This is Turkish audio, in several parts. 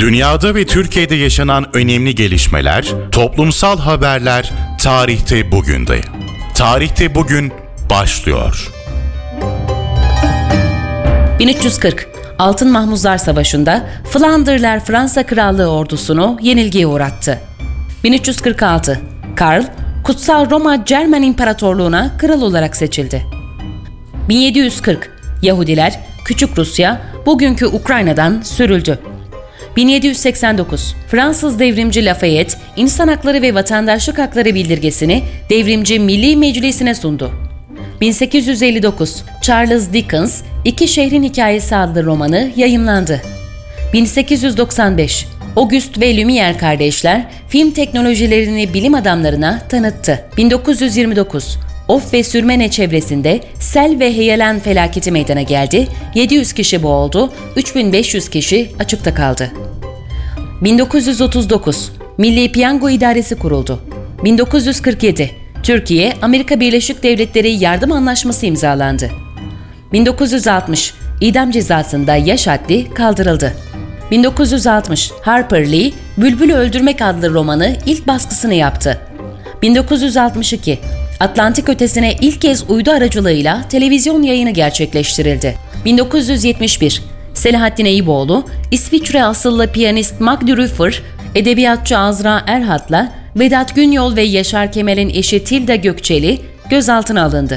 Dünyada ve Türkiye'de yaşanan önemli gelişmeler, toplumsal haberler tarihte bugünde. Tarihte bugün başlıyor. 1340 Altın Mahmuzlar Savaşı'nda Flandırlar Fransa Krallığı ordusunu yenilgiye uğrattı. 1346 Karl, Kutsal Roma Cermen İmparatorluğu'na kral olarak seçildi. 1740 Yahudiler Küçük Rusya, bugünkü Ukrayna'dan sürüldü. 1789 Fransız devrimci Lafayette, İnsan Hakları ve Vatandaşlık Hakları bildirgesini Devrimci Milli Meclisi'ne sundu. 1859 Charles Dickens, İki Şehrin Hikayesi adlı romanı yayımlandı. 1895 Auguste ve Lumière kardeşler film teknolojilerini bilim adamlarına tanıttı. 1929 Of ve Sürmene çevresinde sel ve heyelan felaketi meydana geldi. 700 kişi boğuldu, 3500 kişi açıkta kaldı. 1939 Milli Piyango İdaresi kuruldu. 1947 Türkiye-Amerika Birleşik Devletleri Yardım Anlaşması imzalandı. 1960 İdam cezasında yaş haddi kaldırıldı. 1960 Harper Lee, Bülbül'ü Öldürmek adlı romanı ilk baskısını yaptı. 1962 Atlantik ötesine ilk kez uydu aracılığıyla televizyon yayını gerçekleştirildi. 1971 Selahattin Eyüboğlu, İsviçre asıllı piyanist Magdi Rüffer, edebiyatçı Azra Erhat'la Vedat Günyol ve Yaşar Kemal'in eşi Tilda Gökçeli gözaltına alındı.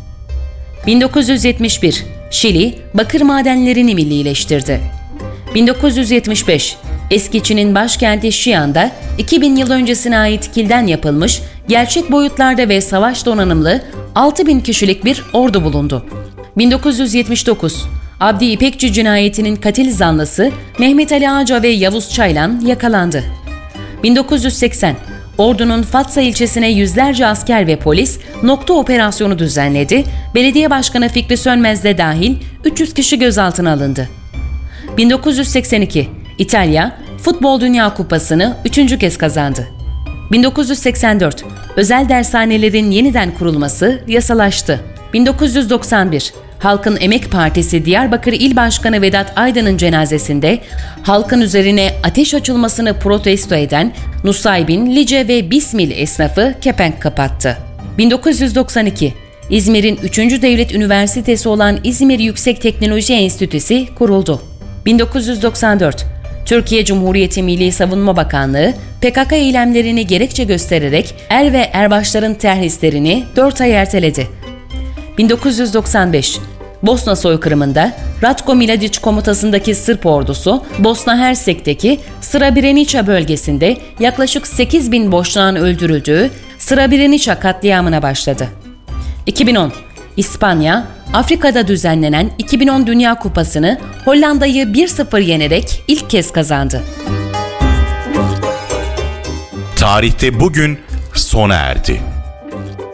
1971 Şili, bakır madenlerini millileştirdi. 1975 Eski Çin'in başkenti Xi'an'da 2000 yıl öncesine ait kilden yapılmış, gerçek boyutlarda ve savaş donanımlı 6000 kişilik bir ordu bulundu. 1979 Abdi İpekçi cinayetinin katil zanlısı Mehmet Ali Ağca ve Yavuz Çaylan yakalandı. 1980 Ordu'nun Fatsa ilçesine yüzlerce asker ve polis nokta operasyonu düzenledi. Belediye Başkanı Fikri Sönmez de dahil 300 kişi gözaltına alındı. 1982 İtalya, Futbol Dünya Kupası'nı 3. kez kazandı. 1984 Özel dershanelerin yeniden kurulması yasalaştı. 1991 Halkın Emek Partisi Diyarbakır İl Başkanı Vedat Aydın'ın cenazesinde halkın üzerine ateş açılmasını protesto eden Nusaybin, Lice ve Bismil esnafı kepenk kapattı. 1992 İzmir'in 3. Devlet Üniversitesi olan İzmir Yüksek Teknoloji Enstitüsü kuruldu. 1994 Türkiye Cumhuriyeti Milli Savunma Bakanlığı, PKK eylemlerini gerekçe göstererek er ve erbaşların terhislerini 4 ay erteledi. 1995 Bosna soykırımında Ratko Mladic komutasındaki Sırp ordusu, Bosna Hersek'teki Srebrenica bölgesinde yaklaşık 8.000 Boşnak'ın öldürüldüğü Srebrenica katliamına başladı. 2010 İspanya, Afrika'da düzenlenen 2010 Dünya Kupası'nı Hollanda'yı 1-0 yenerek ilk kez kazandı. Tarihte bugün sona erdi.